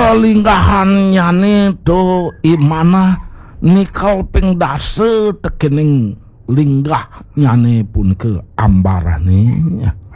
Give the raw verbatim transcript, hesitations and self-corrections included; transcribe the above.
lelinggahan nyane do imana nikel ping dase tekening linggah nyane pun ke ambarane